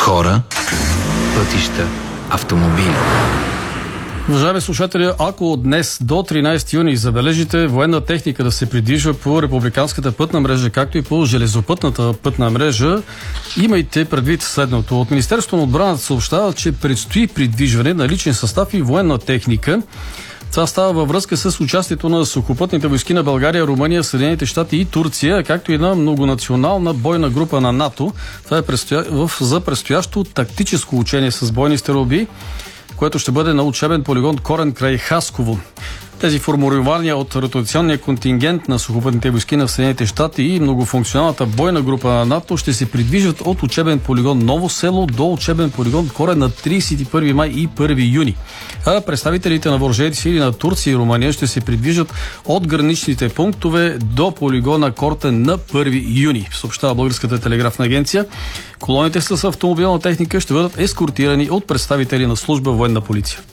хора, пътища, автомобили. Уважаеми слушатели, ако днес до 13 юни забележите военна техника да се придвижва по републиканската пътна мрежа, както и по железопътната пътна мрежа, имайте предвид следното. От Министерството на отбраната съобщава, че предстои придвижване на личен състав и военна техника. Това става във връзка с участието на сухопътните войски на България, Румъния, Съединените щати и Турция, както и на многонационална бойна група на НАТО. Това е за предстоящо тактическо учение с бойни стрелби, което ще бъде на учебен полигон Корен край Хасково. Тези формулирования от ротационния контингент на сухопътните войски на Съединените щати и многофункционалната бойна група на НАТО ще се придвижват от учебен полигон Ново село до учебен полигон Корен на 31 май и 1 юни. А представителите на въоръжените сили на Турция и Румъния ще се придвижат от граничните пунктове до полигона Кортен на 1 юни, съобщава Българската телеграфна агенция. Колоните с автомобилна техника ще бъдат ескортирани от представители на служба военна полиция.